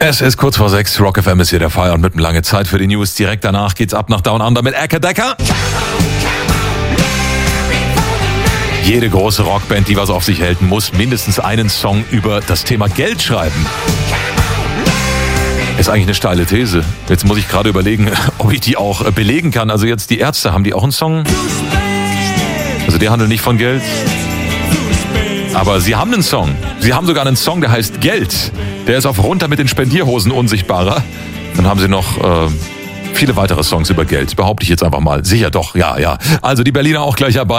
Es ist kurz vor 6, Rock FM ist hier der Feierabend mit lange Zeit für die News. Direkt danach geht's ab nach Down Under mit Ecke Decker. Jede große Rockband, die was auf sich hält, muss mindestens einen Song über das Thema Geld schreiben. Ist eigentlich eine steile These. Jetzt muss ich gerade überlegen, ob ich die auch belegen kann. Also jetzt die Ärzte, haben die auch einen Song? Also die handeln nicht von Geld. Aber sie haben einen Song. Sie haben sogar einen Song, der heißt Geld. Der ist auf Runter mit den Spendierhosen unsichtbarer. Dann haben sie noch viele weitere Songs über Geld. Behaupte ich jetzt einfach mal. Sicher doch, ja. Also die Berliner auch gleich dabei.